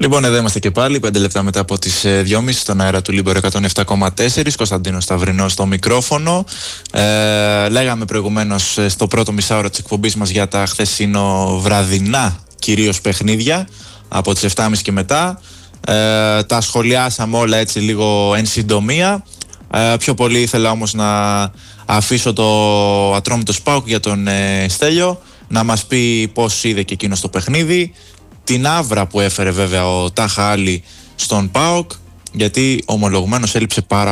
Λοιπόν, εδώ είμαστε και πάλι, 5 λεπτά μετά από τις 2.30 στον αέρα του Λίμπερο 107,4. Κωνσταντίνος Σταυρινός στο μικρόφωνο. Λέγαμε προηγουμένως στο πρώτο μισάωρο της εκπομπής μας για τα χθεσινοβραδινά κυρίως παιχνίδια από τις 7.30 και μετά. Τα σχολιάσαμε όλα έτσι λίγο εν συντομία. Πιο πολύ ήθελα όμως να αφήσω το Ατρόμητο ΠΑΟΚ για τον Στέλιο να μας πει πώς είδε και εκείνος το παιχνίδι, την άβρα που έφερε βέβαια ο Τάχα Άλλη στον ΠΑΟΚ, γιατί ομολογουμένως έλειψε πάρα